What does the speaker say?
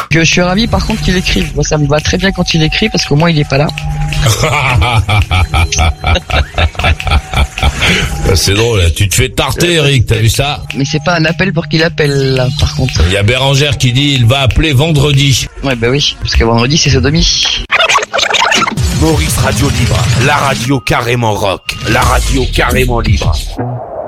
Je suis ravi par contre qu'il écrive. Moi, ça me va très bien quand il écrit parce qu'au moins il est pas là. C'est drôle, tu te fais tarter, Eric, t'as vu ça? Mais c'est pas un appel pour qu'il appelle là, par contre. Il y a Bérangère qui dit il va appeler vendredi. Ouais bah oui, parce que vendredi c'est sodomie. Maurice Radio Libre, la radio carrément rock, la radio carrément libre.